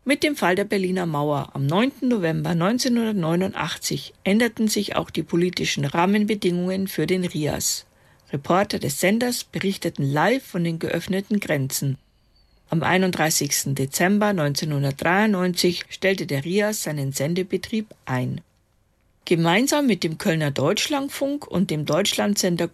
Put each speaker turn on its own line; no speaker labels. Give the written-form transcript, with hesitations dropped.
Mit dem Fall der Berliner Mauer am 9. November 1989 änderten sich auch die politischen Rahmenbedingungen für den RIAS. Reporter des Senders berichteten live von den geöffneten Grenzen. Am 31. Dezember 1993 stellte der RIAS seinen Sendebetrieb ein. Gemeinsam mit dem Kölner Deutschlandfunk und dem Deutschlandsender